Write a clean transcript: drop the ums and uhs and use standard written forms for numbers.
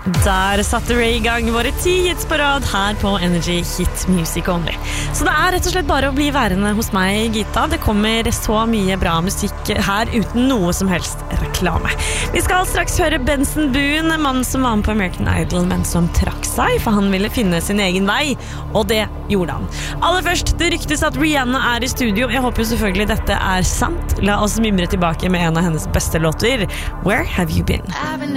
Der satte Ray I gang våre 10 hits på rad her på Energy Hit Music Only. Så det rett og slett bare å bli værende hos meg, Gita. Det kommer så mye bra musikk her uten noe som helst reklame. Vi skal straks høre Benson Boone, en mann som var med på American Idol, men som trakk seg, for han ville finne sin egen vei, og det gjorde han. Aller først, det ryktes at Rihanna I studio. Jeg håper jo selvfølgelig dette sant. La oss mimre tilbake med en av hennes beste låter, Where Have You Been?